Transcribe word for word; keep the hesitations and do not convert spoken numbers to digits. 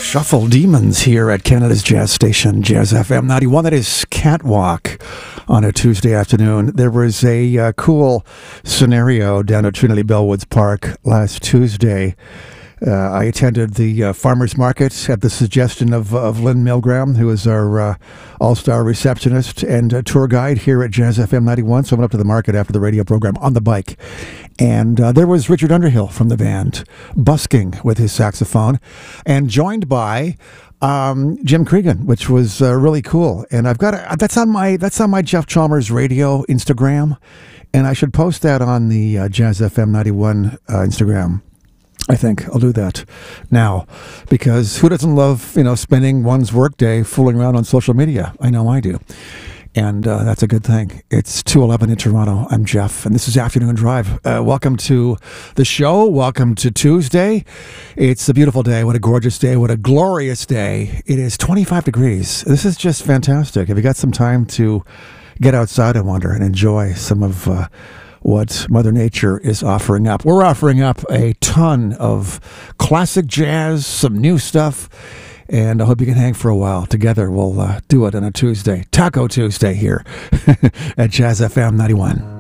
Shuffle Demons here at Canada's Jazz Station, Jazz F M ninety-one. That is Catwalk on a Tuesday afternoon. There was a uh, cool scenario down at Trinity Bellwoods Park last Tuesday. Uh, I attended the uh, farmers market at the suggestion of, of Lynn Milgram, who is our uh, all-star receptionist and uh, tour guide here at Jazz F M ninety-one. So I went up to the market after the radio program on the bike. And uh, there was Richard Underhill from the band, busking with his saxophone, and joined by um, Jim Cregan, which was uh, really cool. And I've got a, that's on my that's on my Jeff Chalmers Radio Instagram, and I should post that on the uh, Jazz F M ninety-one uh, Instagram. I think I'll do that now, because who doesn't love, you know, spending one's workday fooling around on social media? I know I do. And uh, that's a good thing. It's two eleven in Toronto. I'm Jeff, and this is Afternoon Drive. Uh, welcome to the show. Welcome to Tuesday. It's a beautiful day. What a gorgeous day. What a glorious day. It is twenty-five degrees. This is just fantastic. Have you got some time to get outside, I wonder, and enjoy some of uh, what Mother Nature is offering up? We're offering up a ton of classic jazz, some new stuff, and I hope you can hang for a while. Together, we'll uh, do it on a Tuesday, Taco Tuesday here at Jazz F M ninety-one.